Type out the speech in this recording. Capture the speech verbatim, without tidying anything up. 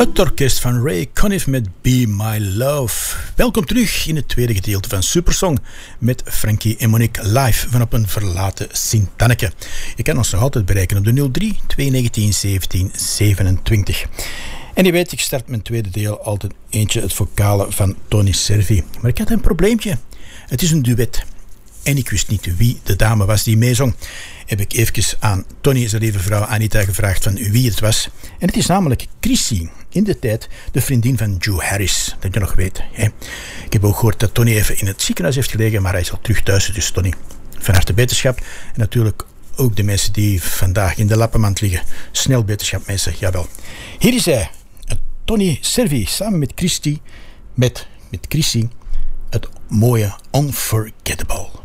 Het orkest van Ray Conniff met Be My Love. Welkom terug in het tweede gedeelte van Supersong met Frankie en Monique live van op een verlaten Sint-Anneke. Je kan ons nog altijd bereiken op de nul drie twee negentien zeventien zevenentwintig. En je weet, ik start mijn tweede deel altijd eentje het vocale van Tony Servi. Maar ik had een probleempje. Het is een duet. En ik wist niet wie de dame was die meezong. Heb ik even aan Tony, zijn lieve vrouw Anita, gevraagd van wie het was. En het is namelijk Chrissy, in de tijd de vriendin van Joe Harris, dat je nog weet. Hè. Ik heb ook gehoord dat Tony even in het ziekenhuis heeft gelegen, maar hij is al terug thuis. Dus Tony, van harte beterschap. En natuurlijk ook de mensen die vandaag in de lappenmand liggen. Snel beterschap, mensen, jawel. Hier is hij, Tony Servi, samen met Christy, met, met Chrissy, het mooie Unforgettable.